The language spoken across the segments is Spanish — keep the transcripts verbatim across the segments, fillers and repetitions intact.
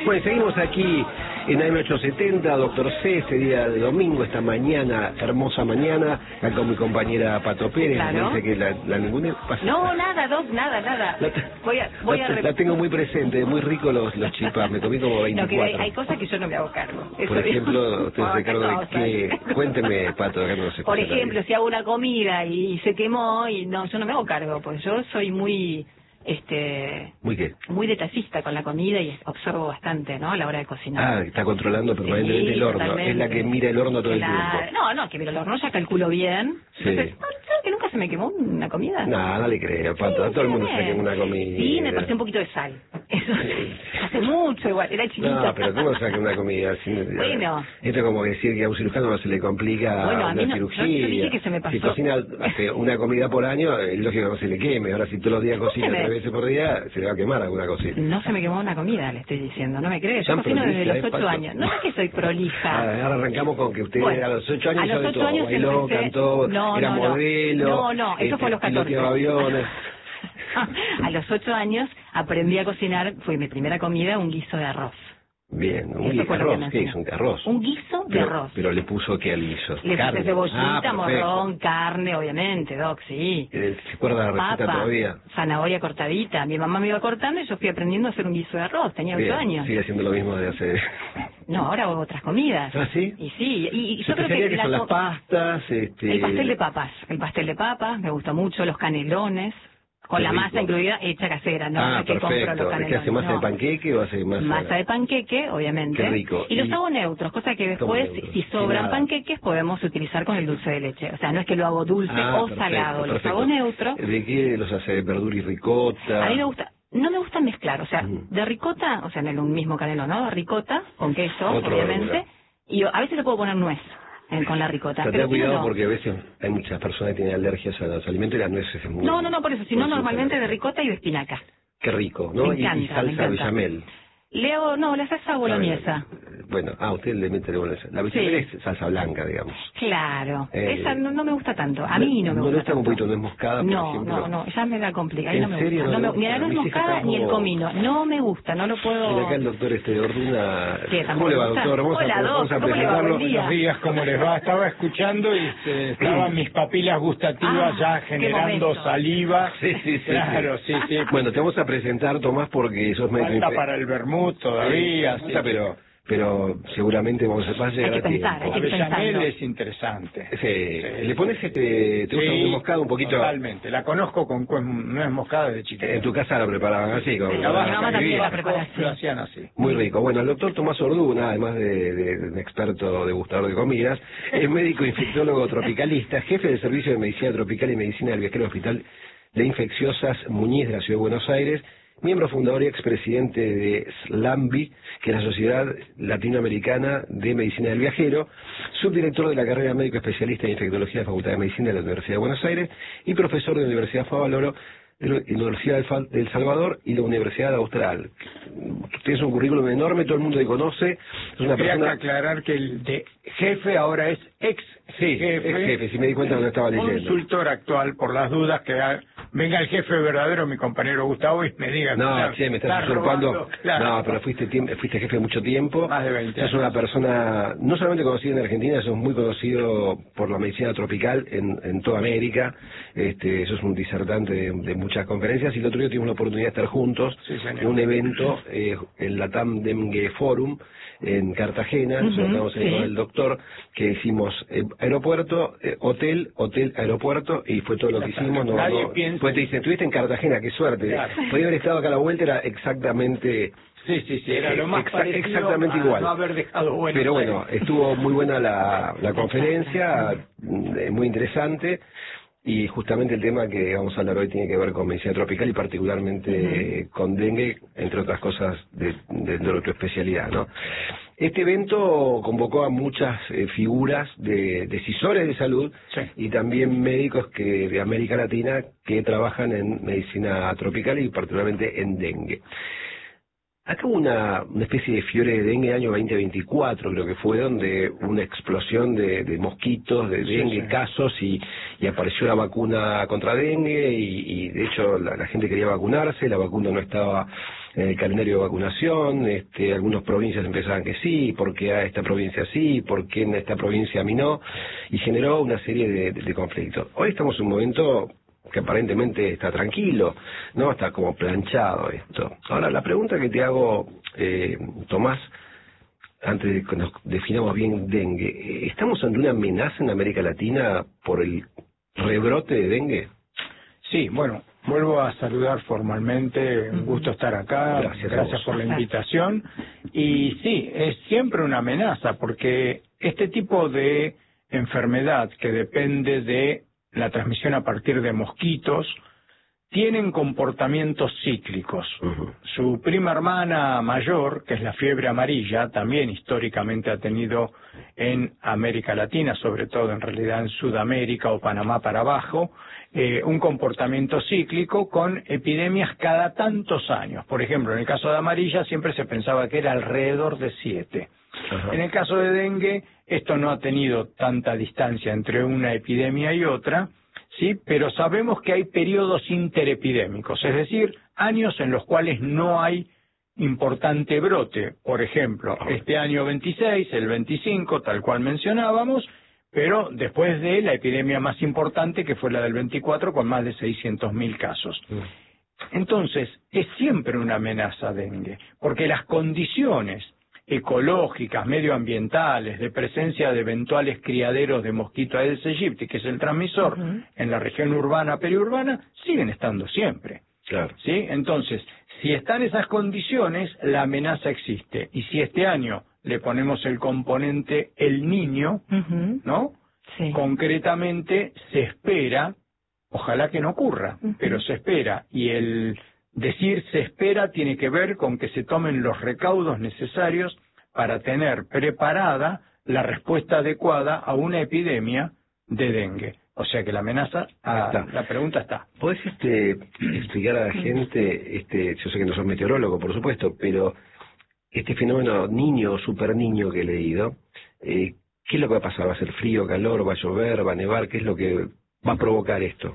Bueno, seguimos aquí en A M ochocientos setenta, Doctor C, ese día de domingo, esta mañana, hermosa mañana, acá con mi compañera Pato Pérez. Claro. Me dice que la, la ninguna pasa. No, nada, Doc, nada, nada. La, voy a, voy la, a la tengo muy presente, muy rico los, los chipás, me comí como veinticuatro. No, que hay, hay cosas que yo no me hago cargo. Eso Por digo. ejemplo, usted, No, Ricardo, no, que cuénteme, Pato, acá no se Por escucha ejemplo, nadie. si hago una comida y se quemó, y no, yo no me hago cargo, pues yo soy muy... este ¿Muy qué? muy detallista con la comida y observo bastante, ¿no? A la hora de cocinar. Ah, está controlando permanentemente Sí, el horno. totalmente. Es la que mira el horno todo Claro. el tiempo. No, no, que mira el horno ya calculo bien. Sí. Entonces, ¿sabes que nunca se me quemó una comida? No, no le creo, Pato. A Sí, todo el mundo sí, se quema una comida. Sí, me pasé un poquito de sal. Eso Sí. hace mucho igual, era chiquita. No, pero ¿cómo saca una comida? Sin... Bueno. Esto es como decir que a un cirujano no se le complica Bueno, a mí una no, cirugía. yo- yo dije que se me pasó. Si cocina hace una comida por año, es lógico que no se le queme. Ahora, si todos los días cocina se me- tres veces por día, se le va a quemar alguna cosita. No se me quemó una comida, le estoy diciendo, no me crees. Yo Tan cocino desde prolija, los ¿eh, ocho Pato? años. No es que soy prolija. Ah, ahora arrancamos con que usted Bueno, a los ocho años a los sabe ocho todo. años Bailó, empecé- cantó, no, era no, no. modelo. No, no, eso este, fue a los catorce. piloteaba aviones. A los ocho años aprendí a cocinar, fue mi primera comida, un guiso de arroz. Bien, un Eso guiso fue de lo que arroz. me ¿Qué enseñó. hizo? ¿Un arroz? Un guiso de pero, arroz. Pero le puso que al guiso. Le Carne. puse cebollita, Ah, perfecto. morrón, carne, obviamente, Doc, sí. Eh, ¿Se acuerda de la receta Papa, todavía? zanahoria cortadita. Mi mamá me iba cortando y yo fui aprendiendo a hacer un guiso de arroz. Tenía ocho Bien, años. sigue haciendo lo mismo de hace... No, ahora hago otras comidas. ¿Ah, sí? Y sí, y, y Su yo creo especialidad que... que son la las co- pastas, este... El pastel de papas. El pastel de papas, me gusta mucho. Los canelones. Con Qué la rico. masa incluida hecha casera, ¿no? Ah, La que compro los perfecto. ¿Es canelones. que hace masa no. de panqueque o hace masa...? Masa de panqueque, obviamente. Qué rico. Y los Y- hago neutros, cosa que ¿Cómo después, neutros? si Sin sobran nada. panqueques, podemos utilizar con el dulce de leche. O sea, no es que lo hago dulce Ah, o perfecto, salado, los perfecto. hago neutro. ¿De qué los hace? ¿Verdura y ricota? A mí me gusta, no me gusta mezclar, o sea, Mm. de ricota, o sea, en el mismo canelón, ¿no? De ricota, con queso, Otra obviamente. verdura. Y a veces le puedo poner nuez eh, con la ricota. Pero Pero ten si no, cuidado no. porque a veces hay muchas personas que tienen alergias a los alimentos y las nueces es muy... No, no, no, por eso, si no, por su normalmente de alergia. ricota y de espinaca. Qué rico, ¿no? Me Y- y, encanta, me salsa encanta. bechamel. Le hago, no, la salsa boloñesa. Eh, Bueno, ah, usted le mete la boloñesa. La bechamel Sí. es salsa blanca, digamos. Claro, Eh, esa no, no me gusta tanto, a mí no me ¿No gusta le gusta tanto. un poquito de nuez moscada, por No, ejemplo? no, no, ya me la complica, ahí ¿En no me serio gusta. no No le me- ni la gusta? nuez Mis hijas moscada ni el estamos- comino, no me gusta, no lo Y puedo... acá el doctor este Orduna... ¿Qué, ¿Cómo tampoco le va, le gusta? doctor? Vamos Hola, a, vamos doc, a ¿cómo le va? presentarlo. Buen día. Buenos días, ¿cómo les va? Estaba escuchando y se, estaban mis papilas gustativas Ah, ya qué generando momento. saliva. Sí, sí, sí. Claro, sí, sí. Bueno, te vamos a presentar, Tomás, porque sos médico... Falta infe- para el vermut todavía. Sí, sí. falta, pero, pero seguramente vamos a va a llegar Hay a que pensar, tiempo. hay La que bechamel pensando. es interesante. Sí. ¿Le pones este... ¿Te gusta Sí, un moscado un poquito? Totalmente. La conozco con cue- nuez moscada de chiquita. En tu casa lo preparaban así, con... Sí, En la la Mi mamá barra que también vivía, la prepara así. lo hacían así. Muy rico. Bueno, el doctor Tomás Orduna, además de, de- de un experto degustador de comidas, es médico infectólogo tropicalista, jefe del Servicio de Medicina Tropical y Medicina del Viajero Hospital de Infecciosas Muñiz de la Ciudad de Buenos Aires, miembro fundador y expresidente de SLAMBI, que es la Sociedad Latinoamericana de Medicina del Viajero, subdirector de la carrera médico especialista en infectología de la Facultad de Medicina de la Universidad de Buenos Aires y profesor de la Universidad Favaloro, de la Universidad del Fa- del Salvador y la Universidad Austral. Tienes un currículum enorme, todo el mundo te conoce, es una Quería persona... aclarar que el de jefe ahora es ex Sí, jefe. ex jefe, si me di cuenta que no estaba leyendo. Consultor actual, por las dudas, que ha- venga el jefe verdadero, mi compañero Gustavo, y me diga... No, claro, che, me estás está usurpando. robando, claro. No, pero fuiste tiemp- fuiste jefe mucho tiempo. Más de veinte Sos años. una persona no solamente conocida en Argentina, sos muy conocido por la medicina tropical en, en toda América. Este, sos un disertante de, de muchas conferencias y el otro día tuvimos la oportunidad de estar juntos Sí, señor. en un evento, eh, el Latam Dengue Forum en Cartagena. Ujú, Nosotros estamos ahí sí. con el doctor, que hicimos eh, aeropuerto, eh, hotel, hotel, aeropuerto, y fue todo lo que hicimos. No, Nadie no, piensa- pues te dicen, estuviste en Cartagena, qué suerte. Claro. Podría haber estado acá a la vuelta, era exactamente... Sí, sí, sí, era lo más Exa- parecido exactamente a igual. no haber dejado Buenos Pero bueno, Aires. estuvo muy buena la, la conferencia, eh, muy interesante, y justamente el tema que vamos a hablar hoy tiene que ver con medicina tropical y particularmente eh, con dengue, entre otras cosas de, de, de tu especialidad, ¿no? Este evento convocó a muchas eh, figuras de decisores de salud Sí. y también médicos que de América Latina que trabajan en medicina tropical y particularmente en dengue. Acá hubo una, una especie de fiebre de dengue año veinte veinticuatro, creo que fue, donde una explosión de, de mosquitos, de Sí, dengue, sí. casos, y, y apareció la vacuna contra dengue, y, y de hecho la, la gente quería vacunarse, la vacuna no estaba en el calendario de vacunación, este, algunas provincias empezaban que sí, ¿por qué a esta provincia sí? ¿Por qué en esta provincia a mí no? Y generó una serie de, de, de conflictos. Hoy estamos en un momento que aparentemente está tranquilo, ¿no? Está como planchado esto. Ahora, la pregunta que te hago, eh, Tomás, antes de que nos definamos bien dengue, ¿estamos ante una amenaza en América Latina por el rebrote de dengue? Sí, bueno, vuelvo a saludar formalmente, un gusto estar acá, gracias, gracias por la invitación. Y sí, es siempre una amenaza, porque este tipo de enfermedad que depende de la transmisión a partir de mosquitos, tienen comportamientos cíclicos. Uh-huh. Su prima hermana mayor, que es la fiebre amarilla, también históricamente ha tenido en América Latina, sobre todo en realidad en Sudamérica o Panamá para abajo, eh, un comportamiento cíclico con epidemias cada tantos años. Por ejemplo, en el caso de amarilla siempre se pensaba que era alrededor de siete. Uh-huh. En el caso de dengue, esto no ha tenido tanta distancia entre una epidemia y otra, sí, pero sabemos que hay periodos interepidémicos, es decir, años en los cuales no hay importante brote. Por ejemplo, este año veintiséis, el veinticinco, tal cual mencionábamos, pero después de la epidemia más importante, que fue la del veinticuatro, con más de seiscientos mil casos. Entonces, es siempre una amenaza dengue, porque las condiciones ecológicas, medioambientales, de presencia de eventuales criaderos de mosquito Aedes aegypti, que es el transmisor, uh-huh, en la región urbana, periurbana, siguen estando siempre. Claro. ¿Sí? Entonces, si están esas condiciones, la amenaza existe. Y si este año le ponemos el componente el niño, uh-huh, ¿no? Sí. Concretamente se espera, ojalá que no ocurra, uh-huh, pero se espera, y el decir se espera tiene que ver con que se tomen los recaudos necesarios para tener preparada la respuesta adecuada a una epidemia de dengue. O sea que la amenaza, ah, la pregunta está. ¿Podés este, explicar a la gente, este, yo sé que no sos meteorólogo, por supuesto, pero este fenómeno niño o super niño que he leído, eh, ¿qué es lo que va a pasar? ¿Va a ser frío, calor, va a llover, va a nevar? ¿Qué es lo que va a provocar esto?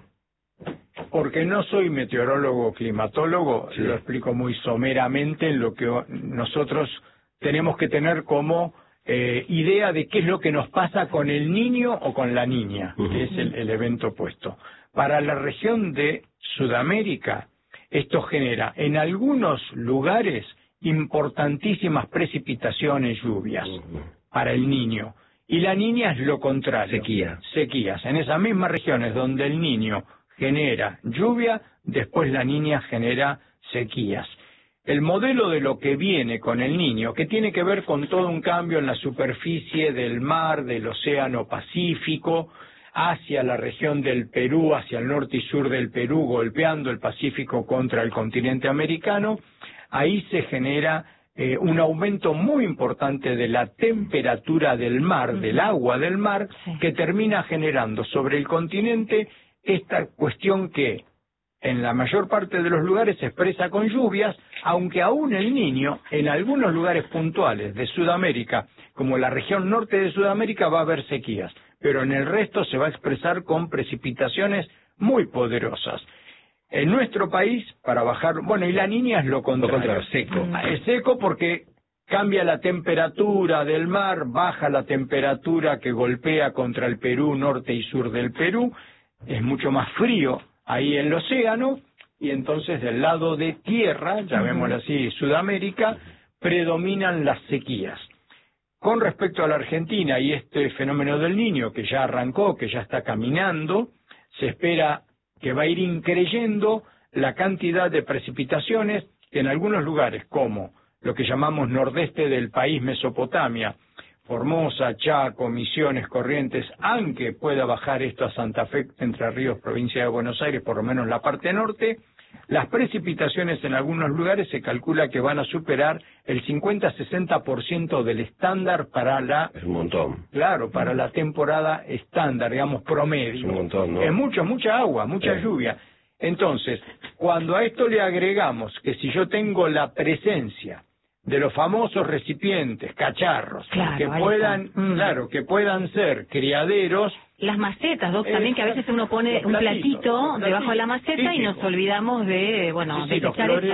Porque no soy meteorólogo o climatólogo, sí, lo explico muy someramente en lo que nosotros tenemos que tener como eh, idea de qué es lo que nos pasa con el niño o con la niña, uh-huh, que es el, el evento opuesto. Para la región de Sudamérica, esto genera en algunos lugares importantísimas precipitaciones, lluvias, uh-huh, para el niño. Y la niña es lo contrario. Sequía. Sequías. En esas mismas regiones donde el niño genera lluvia, después la niña genera sequías. El modelo de lo que viene con el niño, que tiene que ver con todo un cambio en la superficie del mar, del océano Pacífico, hacia la región del Perú, hacia el norte y sur del Perú, golpeando el Pacífico contra el continente americano, ahí se genera eh, un aumento muy importante de la temperatura del mar, del agua del mar, que termina generando sobre el continente esta cuestión que en la mayor parte de los lugares se expresa con lluvias, aunque aún el niño, en algunos lugares puntuales de Sudamérica, como la región norte de Sudamérica, va a haber sequías, pero en el resto se va a expresar con precipitaciones muy poderosas. En nuestro país, para bajar, bueno, y la niña es lo contrario. Lo contrario, seco. Es seco porque cambia la temperatura del mar, baja la temperatura que golpea contra el Perú, norte y sur del Perú, es mucho más frío ahí en el océano, y entonces del lado de tierra, llamémoslo así, Sudamérica, predominan las sequías. Con respecto a la Argentina y este fenómeno del Niño, que ya arrancó, que ya está caminando, se espera que va a ir increyendo la cantidad de precipitaciones que en algunos lugares, como lo que llamamos nordeste del país, Mesopotamia, Formosa, Chaco, Misiones, Corrientes, aunque pueda bajar esto a Santa Fe, Entre Ríos, provincia de Buenos Aires, por lo menos la parte norte, las precipitaciones en algunos lugares se calcula que van a superar el cincuenta a sesenta por ciento del estándar para la... Es un montón. Claro, para la temporada estándar, digamos, promedio. Es un montón, ¿no? Es mucho, mucha agua, mucha sí. lluvia. Entonces, cuando a esto le agregamos que si yo tengo la presencia de los famosos recipientes, cacharros, claro, que puedan, mm. claro, que puedan ser criaderos. Las macetas, Doc, eh, también que a veces uno pone un platito, platito debajo de la maceta, sí, y nos sí. olvidamos de, bueno, sí, de sí, los echar floreros, eso, ¿no?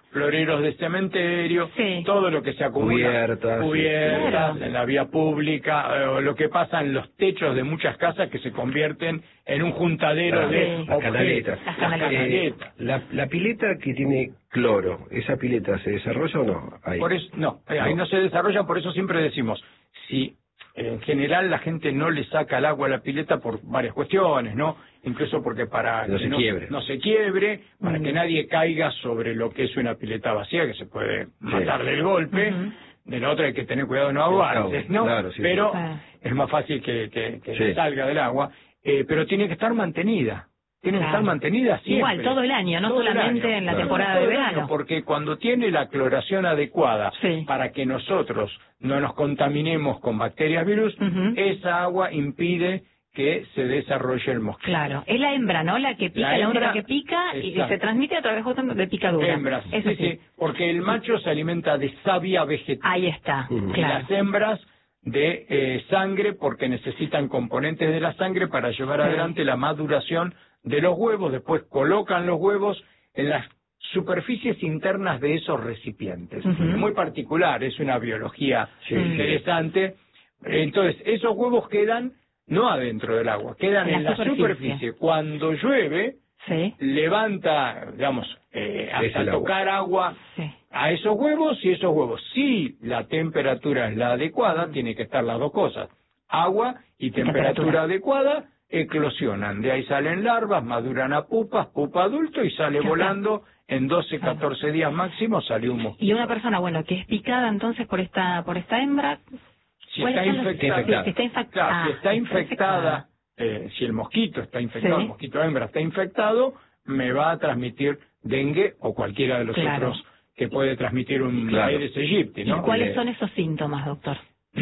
floreros de cementerio, sí. todo lo que se acumula, cubiertas, cubiertas claro. en la vía pública, eh, o lo que pasa en los techos de muchas casas que se convierten en un juntadero Ah, de sí. las objetos. canaletas. Las Las canaletas. Eh, canaletas. la, la pileta que tiene cloro, ¿esa pileta se desarrolla o no? Ahí. Por eso, no, eh, ahí No. no se desarrolla, por eso siempre decimos, si eh, en general la gente no le saca el agua a la pileta por varias cuestiones, ¿no? Incluso porque para No que se no, quiebre. no se quiebre, para Mm. que nadie caiga sobre lo que es una pileta vacía, que se puede matar del golpe. Ujú. De la otra hay que tener cuidado de no ahogarse, ¿no? Claro, sí, pero sí. es más fácil que, que, que Sí. salga del agua, eh, pero tiene que estar mantenida. Tiene que Claro. estar mantenida siempre. Igual, todo el año, no Todo el solamente año. en la Claro. temporada Todo de el año, verano. porque cuando tiene la cloración adecuada Sí. para que nosotros no nos contaminemos con bacterias virus, Ujú. esa agua impide que se desarrolle el mosquito. Claro, es la hembra, ¿no? La que pica, La la, hembra, única que pica y que exacto. se transmite a través justamente de picadura. Hembras, Eso sí, sí. sí, porque el macho se alimenta de savia vegetal. Ahí está, Ujú. Y claro. las hembras de eh, sangre, porque necesitan componentes de la sangre para llevar Sí. adelante la maduración de los huevos. Después colocan los huevos en las superficies internas de esos recipientes. Ujú. Muy particular, es una biología Sí, interesante. Entonces, esos huevos quedan no adentro del agua, quedan En en, la la superficie. superficie. Cuando llueve, Sí, levanta, digamos, eh, Es hasta el agua. tocar agua sí. a esos huevos, y esos huevos, si la temperatura es la adecuada, tiene que estar las dos cosas, agua y temperatura, temperatura. adecuada, eclosionan, de ahí salen larvas, maduran a pupas, pupa adulto y sale Ya está. volando, en doce, Claro. catorce días máximo sale un mosquito. Y una persona, bueno, que es picada entonces por esta por esta hembra, Si ¿cuáles está son los- infectada, si está infectada, claro, si está ah, infectada, eh, si el mosquito está infectado, Sí. el mosquito hembra está infectado, me va a transmitir dengue o cualquiera de los Claro. otros que puede transmitir un Claro. Aedes aegypti, ¿Y ¿no? cuáles Eh, son esos síntomas, doctor?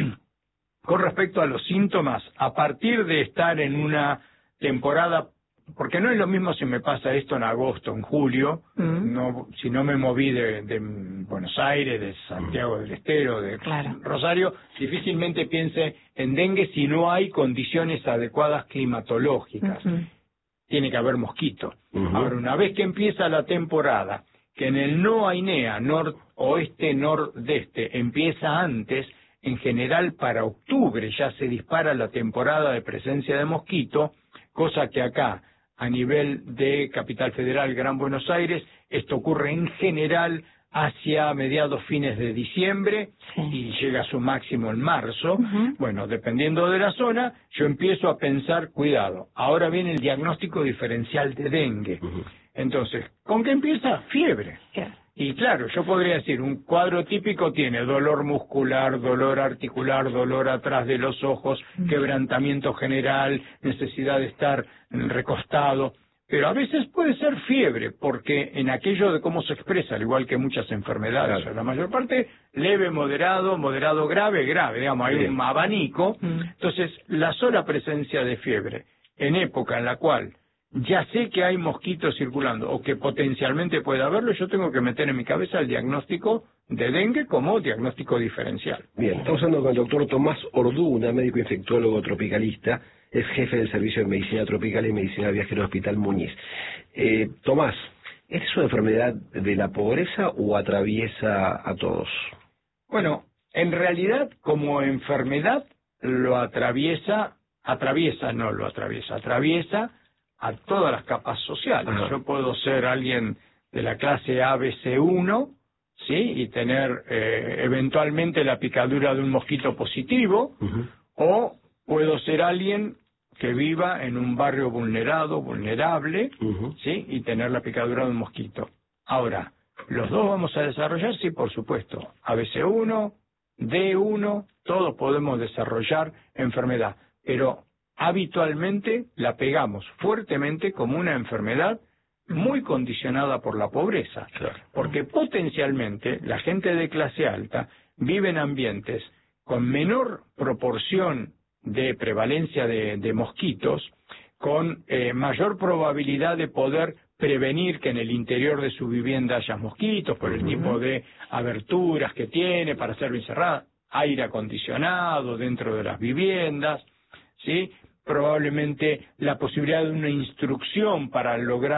Con respecto a los síntomas, a partir de estar en una temporada, porque no es lo mismo si me pasa esto en agosto, en julio, Mm. no, si no me moví de, de Buenos Aires, de Santiago del Estero, de Claro. Rosario, difícilmente piense en dengue si no hay condiciones adecuadas climatológicas. Ujú. Tiene que haber mosquito. Ujú. Ahora, una vez que empieza la temporada, que en el no Ainea, noroeste, nordeste, empieza antes, en general para octubre ya se dispara la temporada de presencia de mosquito, cosa que acá, a nivel de Capital Federal, Gran Buenos Aires, esto ocurre en general hacia mediados fines de diciembre Sí. y llega a su máximo en marzo. Ujú. Bueno, dependiendo de la zona, yo empiezo a pensar, cuidado, ahora viene el diagnóstico diferencial de dengue. Ujú. Entonces, ¿con qué empieza? Fiebre. Claro. Y claro, yo podría decir, un cuadro típico tiene dolor muscular, dolor articular, dolor atrás de los ojos, Mm. quebrantamiento general, necesidad de estar recostado, pero a veces puede ser fiebre, porque en aquello de cómo se expresa, al igual que muchas enfermedades, Claro. la mayor parte, leve, moderado, moderado, grave, grave, digamos, hay Sí. un abanico. Mm. Entonces, la sola presencia de fiebre, en época en la cual ya sé que hay mosquitos circulando o que potencialmente puede haberlo, yo tengo que meter en mi cabeza el diagnóstico de dengue como diagnóstico diferencial. Bien, estamos hablando con el doctor Tomás Orduna, médico infectólogo tropicalista, es jefe del Servicio de Medicina Tropical y Medicina Viajera del Hospital Muñiz. Eh, Tomás, ¿es una enfermedad de la pobreza o atraviesa a todos? Bueno, en realidad como enfermedad lo atraviesa, atraviesa, no lo atraviesa, atraviesa a todas las capas sociales. Ajá. Yo puedo ser alguien de la clase A B C uno, ¿sí? Y tener eh, eventualmente la picadura de un mosquito positivo, Ujú. o puedo ser alguien que viva en un barrio vulnerado, vulnerable, Ujú. ¿sí? Y tener la picadura de un mosquito. Ahora, ¿los dos vamos a desarrollar? Sí, por supuesto. A B C uno, D uno, todos podemos desarrollar enfermedad, pero habitualmente la pegamos fuertemente como una enfermedad muy condicionada por la pobreza, Claro. porque potencialmente la gente de clase alta vive en ambientes con menor proporción de prevalencia de, de mosquitos, con eh, mayor probabilidad de poder prevenir que en el interior de su vivienda haya mosquitos por el Ujú. tipo de aberturas que tiene para ser encerrada, aire acondicionado dentro de las viviendas, ¿sí? Probablemente la posibilidad de una instrucción para lograr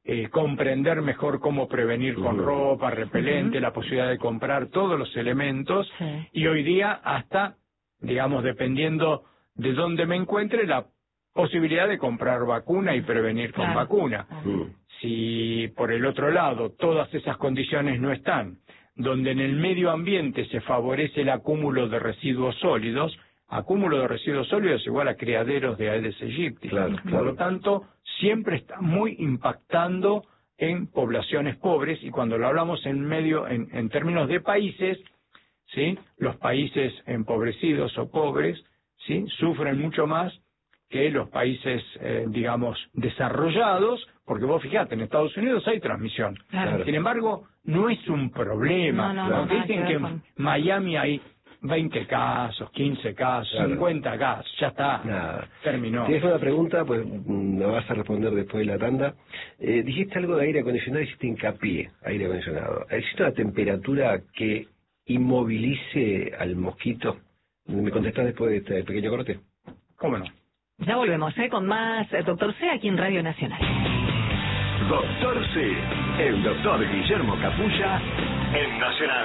eh, comprender mejor cómo prevenir con Uh-huh. ropa, repelente, Uh-huh. la posibilidad de comprar todos los elementos, Sí. y hoy día hasta, digamos, dependiendo de dónde me encuentre, la posibilidad de comprar vacuna y prevenir con Claro. vacuna. Mm. Si por el otro lado todas esas condiciones no están, donde en el medio ambiente se favorece el acúmulo de residuos sólidos, acúmulo de residuos sólidos es igual a criaderos de Aedes aegypti. Claro, Por claro. lo tanto, siempre está muy impactando en poblaciones pobres, y cuando lo hablamos en medio, en, en términos de países, ¿sí? Los países empobrecidos o pobres, ¿sí? Sufren mucho más que los países, eh, digamos, desarrollados, porque vos fijate, en Estados Unidos hay transmisión. Claro. Sin embargo, no es un problema. No, no, Aunque no, dicen nada que que ver en con- Miami hay veinte casos, quince casos, Claro. cincuenta casos, ya está, Nada. terminó. Tienes una pregunta, pues mm, me vas a responder después de la tanda. Eh, dijiste algo de aire acondicionado, hiciste hincapié, aire acondicionado. ¿Existe una temperatura que inmovilice al mosquito? ¿Me contestás después de este pequeño corte? ¿Cómo no? Ya volvemos, ¿eh? Con más eh, Doctor C aquí en Radio Nacional. Doctor C, el doctor Guillermo Capulla, en Nacional.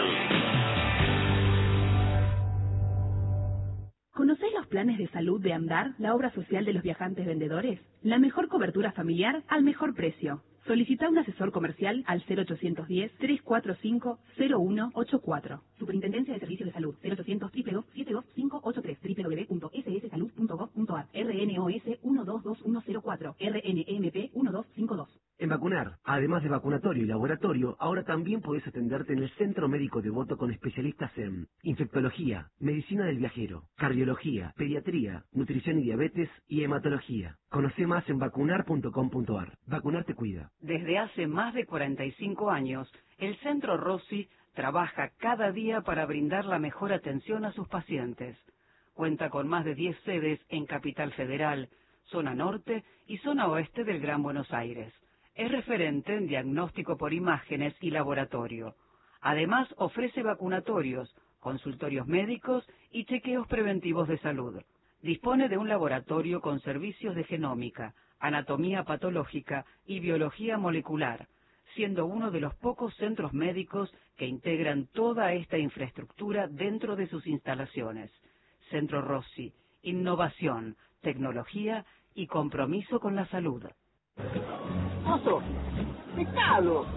¿Conocés los planes de salud de Andar, la obra social de los viajantes vendedores? La mejor cobertura familiar al mejor precio. Solicita un asesor comercial al cero ochocientos diez, trescientos cuarenta y cinco, cero uno ochenta y cuatro. Superintendencia de Servicios de Salud, cero ochocientos, dos dos dos, siete dos cinco ocho tres, doble u doble u doble u punto s s salud punto gov punto a r, R N O S uno dos dos uno cero cuatro, R N M P uno dos cinco dos. En Vacunar, además de vacunatorio y laboratorio, ahora también podés atenderte en el Centro Médico Devoto con especialistas en infectología, medicina del viajero, cardiología, pediatría, nutrición y diabetes y hematología. Conoce más en vacunar punto com punto a r. Vacunar te cuida. Desde hace más de cuarenta y cinco años, el Centro Rossi trabaja cada día para brindar la mejor atención a sus pacientes. Cuenta con más de diez sedes en Capital Federal, zona norte y zona oeste del Gran Buenos Aires. Es referente en diagnóstico por imágenes y laboratorio. Además, ofrece vacunatorios, consultorios médicos y chequeos preventivos de salud. Dispone de un laboratorio con servicios de genómica, anatomía patológica y biología molecular, siendo uno de los pocos centros médicos que integran toda esta infraestructura dentro de sus instalaciones. Centro Rossi, innovación, tecnología y compromiso con la salud. ¡Mozo! ¡Pescado!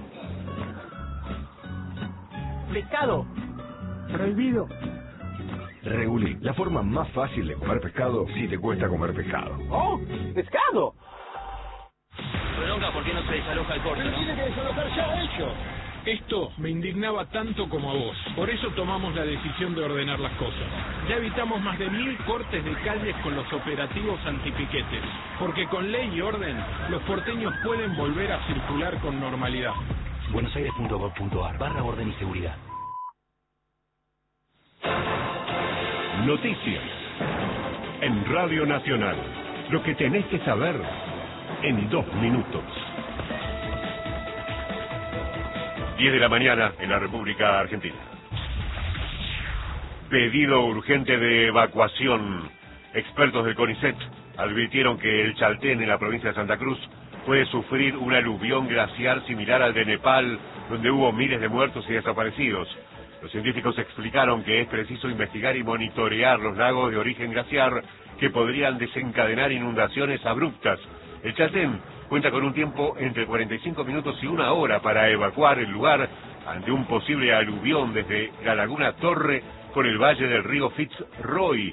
¡Pescado! Prohibido. Regulí, la forma más fácil de comer pescado si te cuesta comer pescado. ¡Oh! ¡Pescado! Bronca, ¿por qué no se desaloja el corte, no? Tiene que desalojar ya hecho. Esto me indignaba tanto como a vos. Por eso tomamos la decisión de ordenar las cosas. Ya evitamos más de mil cortes de calles con los operativos antipiquetes. Porque con ley y orden, los porteños pueden volver a circular con normalidad. buenosaires punto gov punto a r barra orden y seguridad. Noticias en Radio Nacional. Lo que tenés que saber en dos minutos. diez de la mañana en la República Argentina. Pedido urgente de evacuación. Expertos del CONICET advirtieron que el Chaltén en la provincia de Santa Cruz puede sufrir un aluvión glaciar similar al de Nepal, donde hubo miles de muertos y desaparecidos. Los científicos explicaron que es preciso investigar y monitorear los lagos de origen glaciar que podrían desencadenar inundaciones abruptas. El Chaltén cuenta con un tiempo entre cuarenta y cinco minutos y una hora para evacuar el lugar ante un posible aluvión desde la laguna Torre con el valle del río Fitzroy.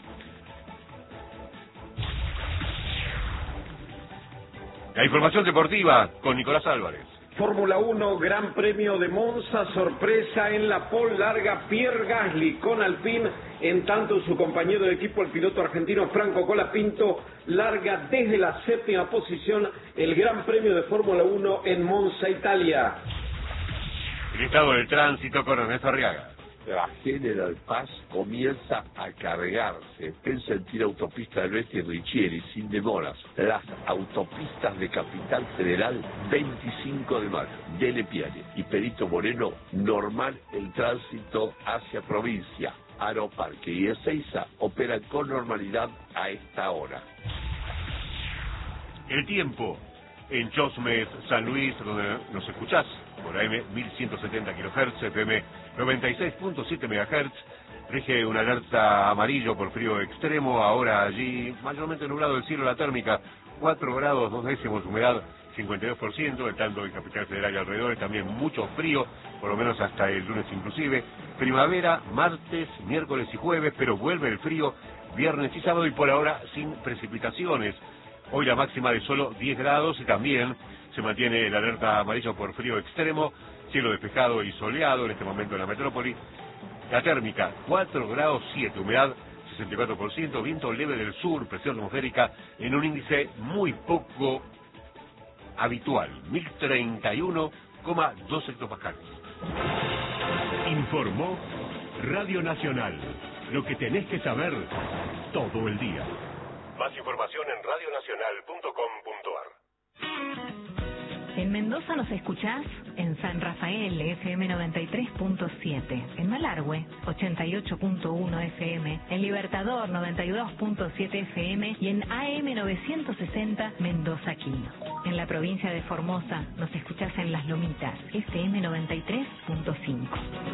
La información deportiva con Nicolás Álvarez. Fórmula uno, Gran Premio de Monza, sorpresa en la pole larga Pierre Gasly con Alpine, en tanto su compañero de equipo, el piloto argentino Franco Colapinto, larga desde la séptima posición el Gran Premio de Fórmula uno en Monza, Italia. El estado del tránsito con Ernesto Arriaga. La General Paz comienza a cargarse en sentido autopista del Oeste y Richieri, sin demoras. Las autopistas de Capital Federal, veinticinco de mayo, Dele Piane y Perito Moreno, normal el tránsito hacia provincia. Aeroparque y Ezeiza operan con normalidad a esta hora. El tiempo En Chosmes, San Luis, donde nos escuchás por A M mil ciento setenta kilohertz, F M noventa y seis punto siete megahertz. Rige una alerta amarillo por frío extremo. Ahora allí, mayormente nublado el cielo, la térmica cuatro grados, dos décimos, humedad cincuenta y dos por ciento, en tanto en Capital Federal y alrededor también mucho frío, por lo menos hasta el lunes inclusive. Primavera, martes, miércoles y jueves, pero vuelve el frío viernes y sábado y por ahora sin precipitaciones. Hoy la máxima de solo diez grados y también se mantiene el alerta amarillo por frío extremo, cielo despejado y soleado en este momento en la metrópoli. La térmica cuatro grados siete, humedad sesenta y cuatro por ciento, viento leve del sur, presión atmosférica en un índice muy poco habitual, mil treinta y uno coma dos hectopascales. Informó Radio Nacional, lo que tenés que saber todo el día. Más información en radio nacional punto com punto ar. En Mendoza nos escuchás en San Rafael, F M noventa y tres punto siete, en Malargüe, ochenta y ocho punto uno F M, en Libertador, noventa y dos punto siete F M y en A M novecientos sesenta Mendoza Quino. En la provincia de Formosa nos escuchás en Las Lomitas, F M noventa y tres punto cinco.